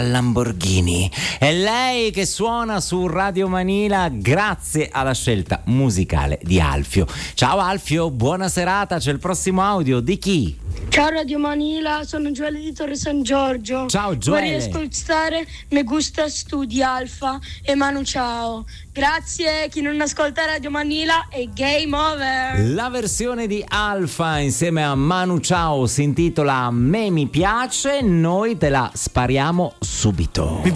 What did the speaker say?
Lamborghini. È lei che suona su Radio Manila grazie alla scelta musicale di Alfio. Ciao Alfio, buona serata. C'è il prossimo audio di chi? Ciao Radio Manila, sono Gioele di Torre San Giorgio. Ciao Gioele. Vorrei ascoltare Me Gusta Studi Alfa e Manu Ciao. Grazie, chi non ascolta Radio Manila è game over. La versione di Alfa insieme a Manu Ciao si intitola Me mi piace, noi te la spariamo subito.